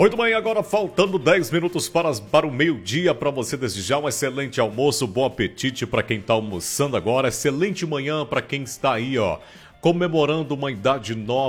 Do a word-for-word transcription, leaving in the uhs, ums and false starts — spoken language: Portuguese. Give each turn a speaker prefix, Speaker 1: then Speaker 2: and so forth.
Speaker 1: Muito bem, agora faltando dez minutos para, as- para o meio-dia, para você desejar um excelente almoço, bom apetite para quem está almoçando agora, excelente manhã para quem está aí, ó, comemorando uma idade nova.